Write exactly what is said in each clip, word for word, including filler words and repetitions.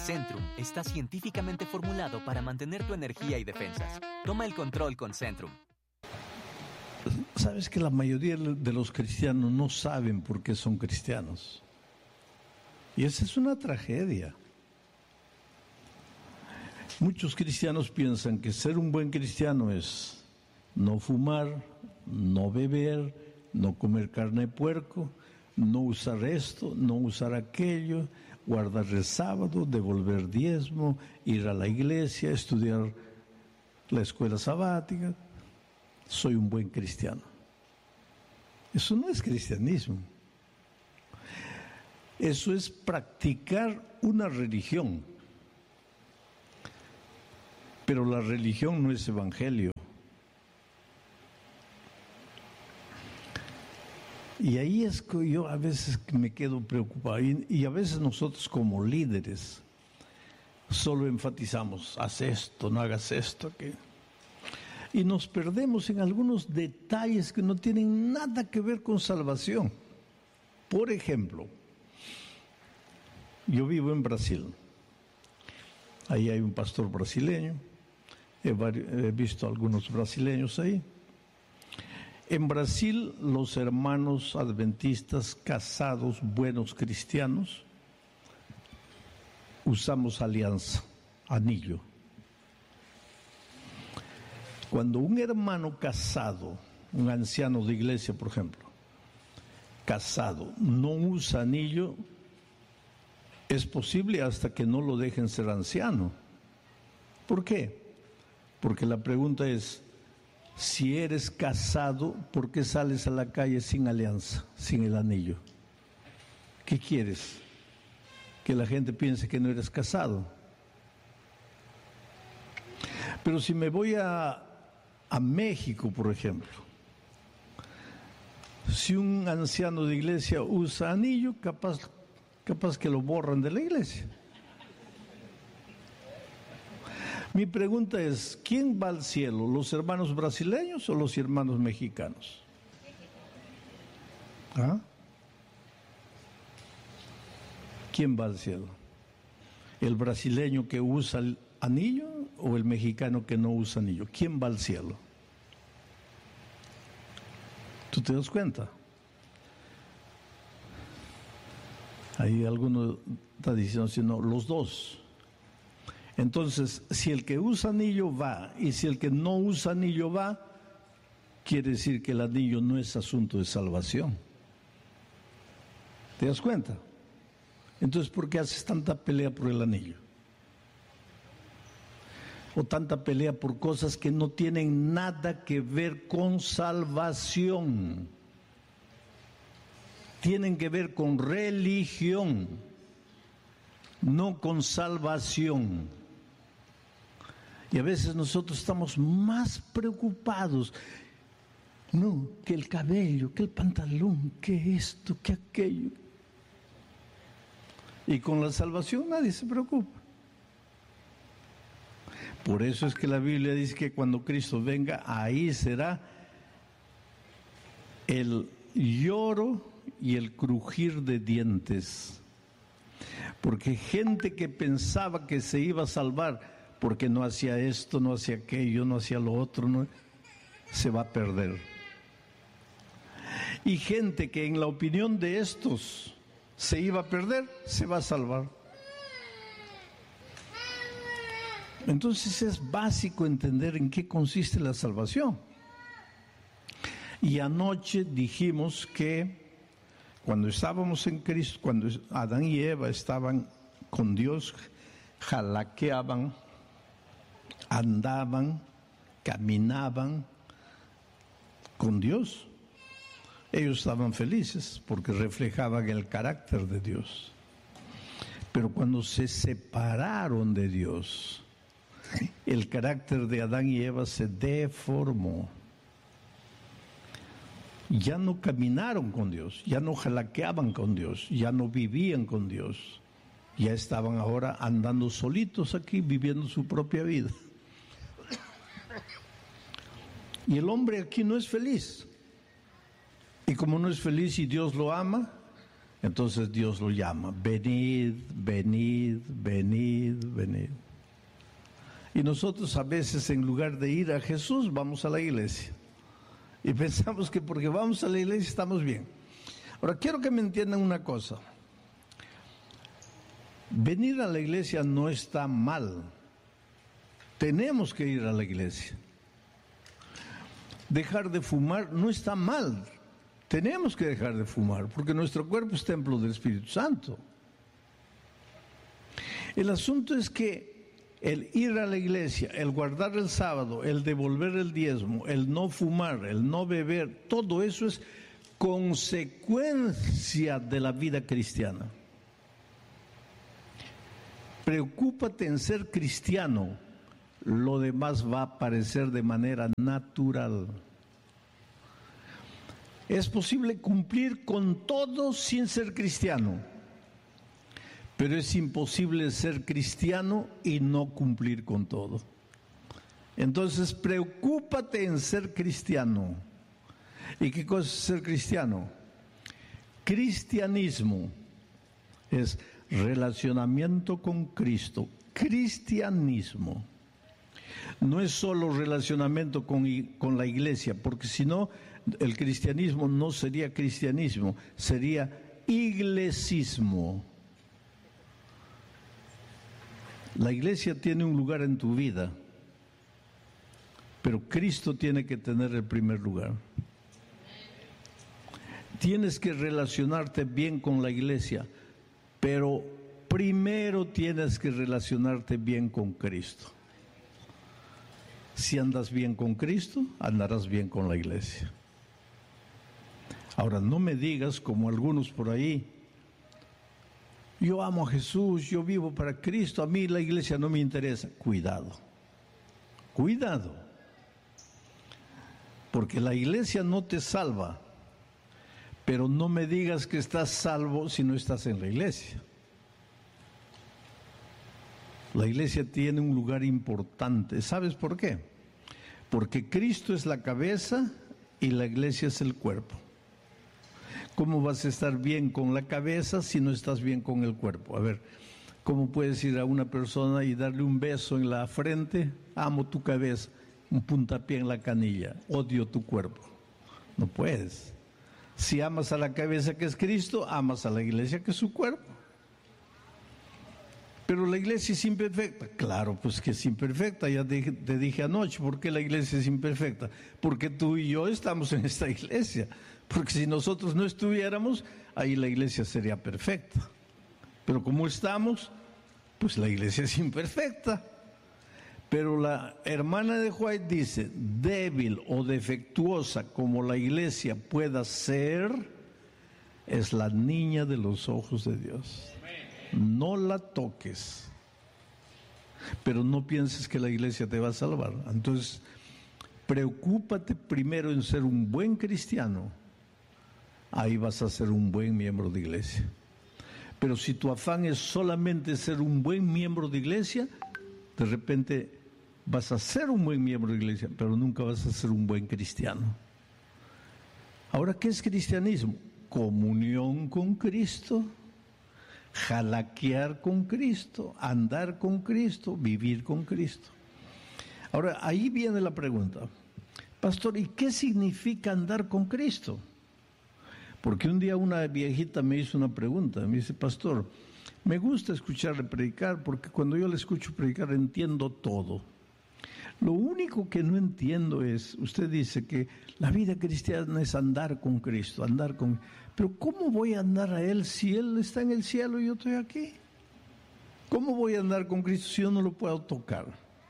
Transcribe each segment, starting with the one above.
Centrum está científicamente formulado para mantener tu energía y defensas. Toma el control con Centrum. ¿Sabes que la mayoría de los cristianos no saben por qué son cristianos? Y esa es una tragedia. Muchos cristianos piensan que ser un buen cristiano es no fumar, no beber, no comer carne de puerco, no usar esto, no usar aquello, guardar el sábado, devolver diezmo, ir a la iglesia, estudiar la escuela sabática. Soy un buen cristiano. Eso no es cristianismo. Eso es practicar una religión. Pero la religión no es evangelio. Y ahí es que yo a veces me quedo preocupado. Y, y a veces nosotros como líderes solo enfatizamos, haz esto, no hagas esto, que... Y nos perdemos en algunos detalles que no tienen nada que ver con salvación. Por ejemplo, yo vivo en Brasil. Ahí hay un pastor brasileño. He, he visto algunos brasileños ahí. En Brasil, los hermanos adventistas casados, buenos cristianos, usamos alianza, anillo. Cuando un hermano casado, un anciano de iglesia, por ejemplo, casado, no usa anillo, es posible hasta que no lo dejen ser anciano. ¿Por qué? Porque la pregunta es, si eres casado, ¿por qué sales a la calle sin alianza, sin el anillo? ¿Qué quieres? Que la gente piense que no eres casado. Pero si me voy a, a México, por ejemplo, si un anciano de iglesia usa anillo, capaz, capaz que lo borran de la iglesia. Mi pregunta es, ¿quién va al cielo? ¿Los hermanos brasileños o los hermanos mexicanos? ¿Ah? ¿Quién va al cielo? ¿El brasileño que usa el anillo o el mexicano que no usa anillo? ¿Quién va al cielo? ¿Tú te das cuenta? Ahí alguno está diciendo, si no, los dos. Entonces, si el que usa anillo va y si el que no usa anillo va, quiere decir que el anillo no es asunto de salvación. ¿Te das cuenta? Entonces, ¿por qué haces tanta pelea por el anillo? O tanta pelea por cosas que no tienen nada que ver con salvación. Tienen que ver con religión, no con salvación. Y a veces nosotros estamos más preocupados, no, que el cabello, que el pantalón, que esto, que aquello. Y con la salvación nadie se preocupa. Por eso es que la Biblia dice que cuando Cristo venga, ahí será el lloro y el crujir de dientes. Porque gente que pensaba que se iba a salvar porque no hacía esto, no hacía aquello, no hacía lo otro, no, se va a perder. Y gente que en la opinión de estos se iba a perder, se va a salvar. Entonces es básico entender en qué consiste la salvación. Y anoche dijimos que cuando estábamos en Cristo, cuando Adán y Eva estaban con Dios, jalaqueaban, andaban, caminaban con Dios. Ellos estaban felices porque reflejaban el carácter de Dios. Pero cuando se separaron de Dios, el carácter de Adán y Eva se deformó. Ya no caminaron con Dios, ya no jalaqueaban con Dios, ya no vivían con Dios. Ya estaban ahora andando solitos aquí, viviendo su propia vida. Y el hombre aquí no es feliz. Y como no es feliz y Dios lo ama, Entonces Dios lo llama, venid, venid, venid, venid. Y nosotros a veces, en lugar de ir a Jesús, vamos a la iglesia. Y pensamos que porque vamos a la iglesia estamos bien. Ahora, quiero que me entiendan una cosa. Venir a la iglesia no está mal. Tenemos que ir a la iglesia. Dejar de fumar no está mal. Tenemos que dejar de fumar, porque nuestro cuerpo es templo del Espíritu Santo. El asunto es que el ir a la iglesia, el guardar el sábado, el devolver el diezmo, el no fumar, el no beber, todo eso es consecuencia de la vida cristiana. Preocúpate en ser cristiano, lo demás va a aparecer de manera natural. Es posible cumplir con todo sin ser cristiano, pero es imposible ser cristiano y no cumplir con todo. Entonces, preocúpate en ser cristiano. ¿Y qué cosa es ser cristiano? Cristianismo es relacionamiento con Cristo. Cristianismo no es solo relacionamiento con, con la iglesia, porque si no, el cristianismo no sería cristianismo, sería iglesismo. La iglesia tiene un lugar en tu vida, pero Cristo tiene que tener el primer lugar. Tienes que relacionarte bien con la iglesia, pero primero tienes que relacionarte bien con Cristo. Si andas bien con Cristo, andarás bien con la iglesia. Ahora, no me digas como algunos por ahí, yo amo a Jesús, yo vivo para Cristo, a mí la iglesia no me interesa. Cuidado, cuidado, porque la iglesia no te salva, pero no me digas que estás salvo si no estás en la iglesia. La iglesia tiene un lugar importante. ¿Sabes por qué? Porque Cristo es la cabeza y la iglesia es el cuerpo. ¿Cómo vas a estar bien con la cabeza si no estás bien con el cuerpo? A ver, ¿cómo puedes ir a una persona y darle un beso en la frente? Amo tu cabeza, un puntapié en la canilla, odio tu cuerpo. No puedes. Si amas a la cabeza que es Cristo, amas a la iglesia que es su cuerpo. Pero la iglesia es imperfecta. Claro, pues que es imperfecta. Ya te, te dije anoche, ¿por qué la iglesia es imperfecta? Porque tú y yo estamos en esta iglesia. Porque si nosotros no estuviéramos, ahí la iglesia sería perfecta. Pero como estamos, pues la iglesia es imperfecta. Pero la hermana de White dice, débil o defectuosa como la iglesia pueda ser, es la niña de los ojos de Dios. No la toques, pero no pienses que la iglesia te va a salvar. Entonces, preocúpate primero en ser un buen cristiano. Ahí vas a ser un buen miembro de iglesia. Pero si tu afán es solamente ser un buen miembro de iglesia, de repente vas a ser un buen miembro de iglesia, pero nunca vas a ser un buen cristiano. Ahora, ¿qué es cristianismo? Comunión con Cristo, jalaquear con Cristo, andar con Cristo, vivir con Cristo. Ahora, ahí viene la pregunta, pastor, ¿y qué significa andar con Cristo? Porque un día una viejita me hizo una pregunta, me dice, pastor, me gusta escucharle predicar porque cuando yo le escucho predicar entiendo todo. Lo único que no entiendo es, usted dice que la vida cristiana es andar con Cristo, andar con... Pero ¿cómo voy a andar a Él si Él está en el cielo y yo estoy aquí? ¿Cómo voy a andar con Cristo si yo no lo puedo tocar?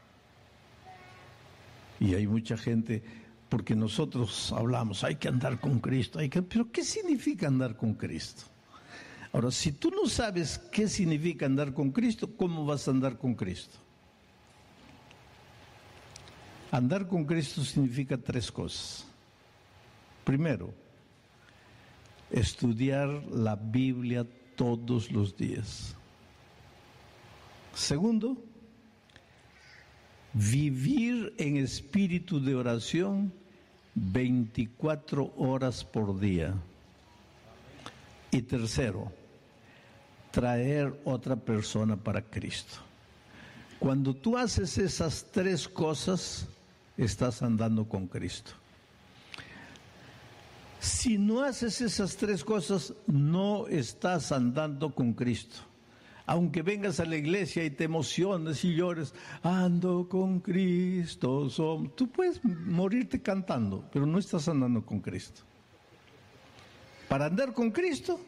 Y hay mucha gente, porque nosotros hablamos, hay que andar con Cristo, hay que... pero ¿qué significa andar con Cristo? Ahora, si tú no sabes qué significa andar con Cristo, ¿cómo vas a andar con Cristo? Andar con Cristo significa tres cosas. Primero, estudiar la Biblia todos los días. Segundo, vivir en espíritu de oración veinticuatro horas por día. Y tercero, traer otra persona para Cristo. Cuando tú haces esas tres cosas, estás andando con Cristo. Si no haces esas tres cosas, no estás andando con Cristo. Aunque vengas a la iglesia y te emociones y llores, ando con Cristo. Som. Tú puedes morirte cantando, pero no estás andando con Cristo. Para andar con Cristo,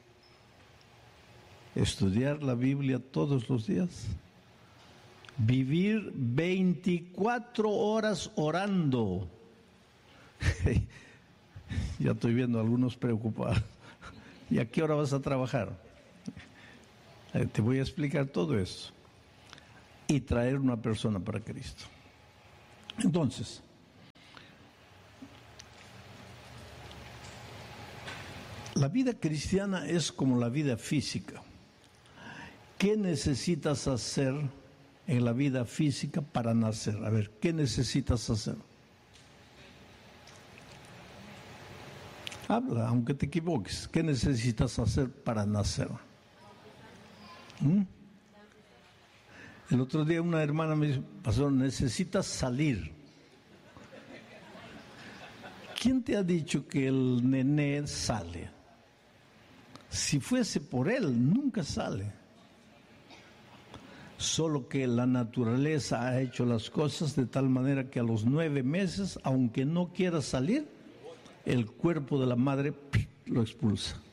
estudiar la Biblia todos los días, vivir veinticuatro horas orando. Ya estoy viendo a algunos preocupados. ¿Y a qué hora vas a trabajar? Te voy a explicar todo eso. Y traer una persona para Cristo. Entonces, la vida cristiana es como la vida física. ¿Qué necesitas hacer en la vida física para nacer? A ver, ¿qué necesitas hacer? Habla, aunque te equivoques. ¿Qué necesitas hacer para nacer? ¿Mm? El otro día una hermana me dijo, pastor, necesitas salir. ¿Quién te ha dicho que el nené sale? Si fuese por él, nunca sale. Solo que la naturaleza ha hecho las cosas de tal manera que a los nueve meses, aunque no quiera salir, el cuerpo de la madre lo expulsa.